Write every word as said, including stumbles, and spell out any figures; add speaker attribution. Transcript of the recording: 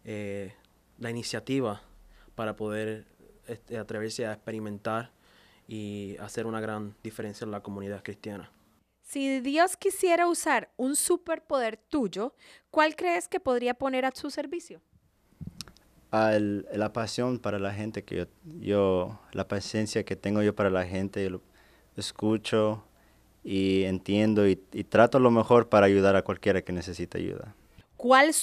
Speaker 1: eh, la iniciativa para poder este, atreverse a experimentar y hacer una gran diferencia en la comunidad cristiana.
Speaker 2: Si Dios quisiera usar un superpoder tuyo, ¿cuál crees que podría poner a su servicio?
Speaker 3: Al- la pasión para la gente que yo, yo, la paciencia que tengo yo para la gente, yo lo escucho y entiendo y, y trato lo mejor para ayudar a cualquiera que necesite ayuda.
Speaker 2: ¿Cuál